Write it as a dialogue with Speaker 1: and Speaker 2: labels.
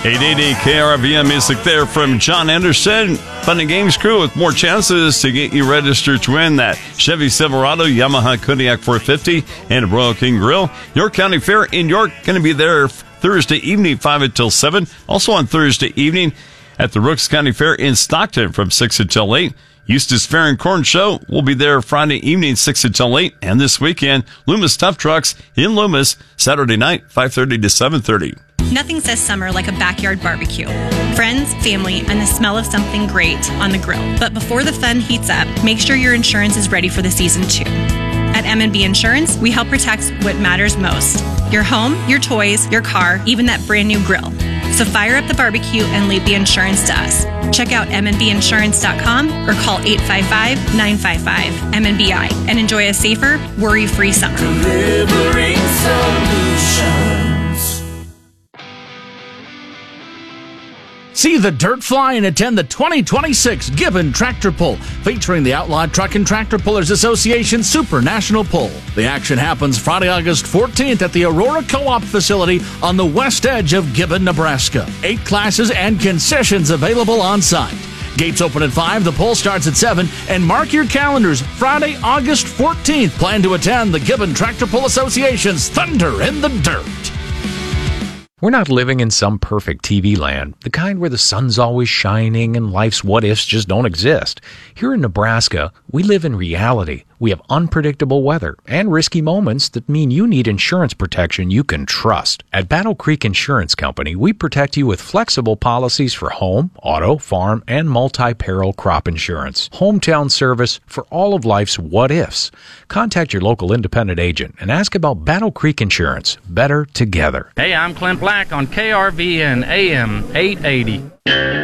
Speaker 1: 880 KRVM music there from John Anderson. Fun and Games crew with more chances to get you registered to win that Chevy Silverado, Yamaha Kodiak 450, and a Royal King Grill. York County Fair in York, going to be there Thursday evening, 5 until 7. Also on Thursday evening at the Rooks County Fair in Stockton from 6 until 8. Eustis Fair and Corn Show will be there Friday evening, 6 until 8. And this weekend, Loomis Tough Trucks in Loomis, Saturday night, 5:30 to 7:30.
Speaker 2: Nothing says summer like a backyard barbecue. Friends, family, and the smell of something great on the grill. But before the fun heats up, make sure your insurance is ready for the season too. At M&B Insurance, we help protect what matters most. Your home, your toys, your car, even that brand new grill. So fire up the barbecue and leave the insurance to us. Check out mnbinsurance.com or call 855-955-MNBI and enjoy a safer, worry-free summer.
Speaker 3: Delivering solutions.
Speaker 4: See the dirt fly and attend the 2026 Gibbon Tractor Pull, featuring the Outlawed Truck and Tractor Pullers Association Super National Pull. The action happens Friday, August 14th at the Aurora Co-op facility on the west edge of Gibbon, Nebraska. 8 classes and concessions available on site. Gates open at 5, the pull starts at 7, and mark your calendars, Friday, August 14th. Plan to attend the Gibbon Tractor Pull Association's Thunder in the Dirt.
Speaker 5: We're not living in some perfect TV land, the kind where the sun's always shining and life's what-ifs just don't exist. Here in Nebraska, we live in reality. We have unpredictable weather and risky moments that mean you need insurance protection you can trust. At Battle Creek Insurance Company, we protect you with flexible policies for home, auto, farm, and multi-peril crop insurance. Hometown service for all of life's what-ifs. Contact your local independent agent and ask about Battle Creek Insurance. Better together.
Speaker 6: Hey, I'm Clint Black on KRVN AM 880.